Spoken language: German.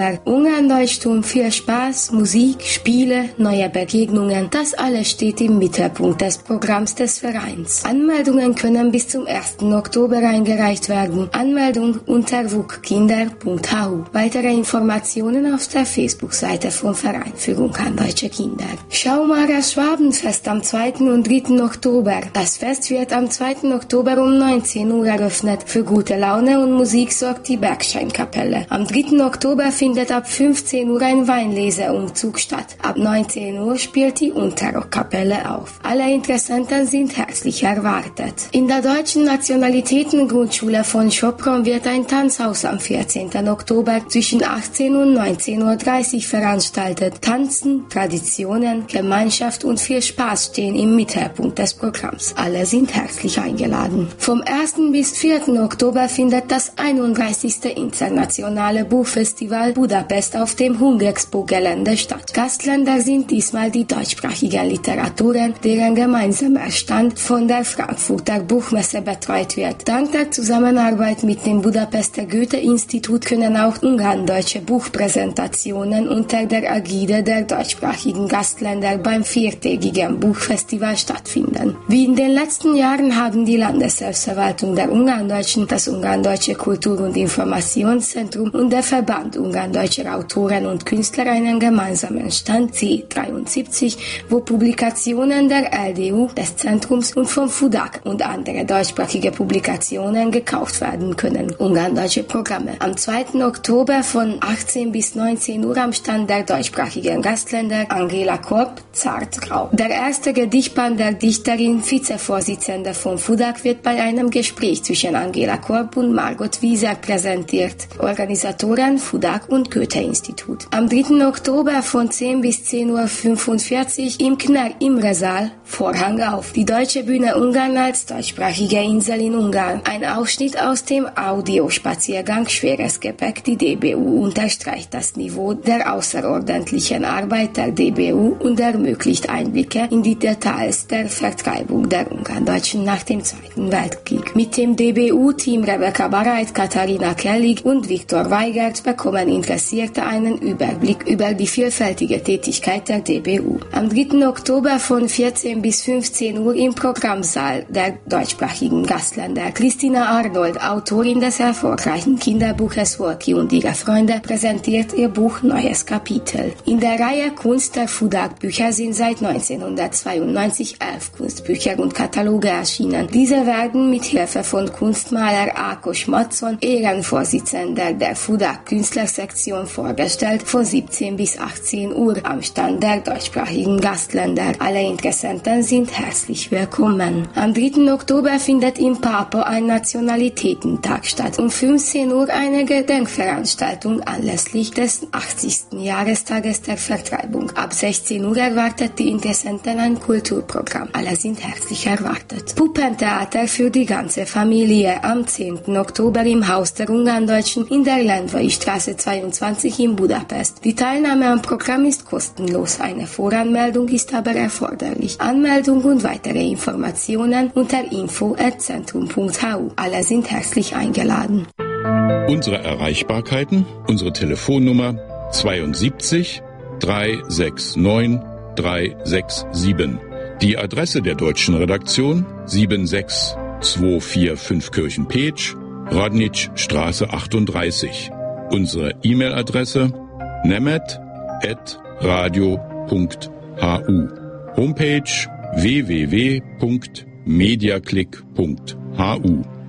Ungarn-Deutschtum für Spaß, Musik, Spiele, neue Begegnungen, das alles steht im Mittelpunkt des Programms des Vereins. Anmeldungen können bis zum 1. Oktober eingereicht werden. Anmeldung unter wukkinder.hu. Weitere Informationen auf der Facebook-Seite vom Verein für Ungarn-Deutsche Kinder. Schaumacher Schwabenfest am 2. und 3. Oktober. Das Fest wird am 2. Oktober um 19 Uhr eröffnet. Für gute Laune und Musik sorgt die Bergscheinkapelle. Am 3. Oktober findet ab 15 Uhr ein Weinleseumzug statt. Ab 19 Uhr spielt die Unterrockkapelle auf. Alle Interessenten sind herzlich erwartet. In der Deutschen Nationalitätengrundschule von Sopron wird ein Tanzhaus am 14. Oktober zwischen 18 und 19.30 Uhr veranstaltet. Tanzen, Traditionen, Gemeinschaft und viel Spaß stehen im Mittelpunkt des Programms. Alle sind herzlich eingeladen. Vom 1. bis 4. Oktober findet das 31. Internationale Buchfestival Budapest auf dem Hungexpo-Gelände statt. Gastländer sind diesmal die deutschsprachigen Literaturen, deren gemeinsamer Stand von der Frankfurter Buchmesse betreut wird. Dank der Zusammenarbeit mit dem Budapester Goethe-Institut können auch ungarn-deutsche Buchpräsentationen unter der Ägide der deutschsprachigen Gastländer beim 4-tägigen Buchfestival stattfinden. Wie in den letzten Jahren haben die Landesselbstverwaltung der Ungarndeutschen, das Ungarn-Deutsche Kultur- und Informationszentrum und der Verband Ungarn-Deutscher Autoren und Künstler einen gemeinsamen Stand C73, wo Publikationen der LDU, des Zentrums und vom FUDAK und andere deutschsprachige Publikationen gekauft werden können. Ungarn-Deutsche Programme. Am 2. Oktober von 18 bis 19 Uhr am Stand der deutschsprachigen Gastländer Angela Korb, Zartrau. Der erste Gedichtband der Dichterin, Vizevorsitzende vom FUDAK, wird bei einem Gespräch zwischen Angela Korb und Margot Wieser präsentiert. Organisatoren FUDAK und Goethe-Institut. Am 3. Oktober von 10 bis 10.45 Uhr im Knarr-Imre-Saal Vorhang auf. Die Deutsche Bühne Ungarn als deutschsprachige Insel in Ungarn. Ein Ausschnitt aus dem Audiospaziergang Schweres Gepäck. Die DBU unterstreicht das Niveau der außerordentlichen Arbeit der DBU und ermöglicht Einblicke in die Details der Vertreibung der Ungarndeutschen nach dem Zweiten Weltkrieg. Mit dem DBU-Team Rebecca Barreit, Katharina Kellig und Viktor Weigert bekommen Interessierte einen Überblick über die vielfältige Tätigkeit der DBU. Am 3. Oktober von 14 bis 15 Uhr im Programmsaal der deutschsprachigen Gastländer. Christina Arnold, Autorin des erfolgreichen Kinderbuches Wolki und ihre Freunde, präsentiert ihr Buch Neues Kapitel. In der Reihe Kunst der FUDAK-Bücher sind seit 1992 11 Kunstbücher und Kataloge erschienen. Diese werden mit Hilfe von Kunstmaler Ákos Mattsson, Ehrenvorsitzender der FUDAK-Künstlersektion, vorgestellt von 17 bis 18 Uhr am Stand der deutschsprachigen Gastländer. Alle Interessenten sind herzlich willkommen. Am 3. Oktober findet in Papo ein Nationalitätentag statt. Um 15 Uhr eine Gedenkveranstaltung anlässlich des 80. Jahrestages der Vertreibung. Ab 16 Uhr erwartet die Interessenten ein Kulturprogramm. Alle sind herzlich erwartet. Puppentheater für die ganze Familie am 10. Oktober im Haus der Ungarndeutschen in der Lendvai-Straße 22 in Budapest. Die Teilnahme am Programm ist kostenlos. Eine Voranmeldung ist aber erforderlich. Anmeldung und weitere Informationen unter info@zentrum.hu. Alle sind herzlich eingeladen. Unsere Erreichbarkeiten, unsere Telefonnummer 72 369 367. Die Adresse der deutschen Redaktion 76245 Kirchenpeetsch, Radnitschstraße 38. Unsere E-Mail-Adresse nemet@radio.hu. Homepage www.mediaclick.hu.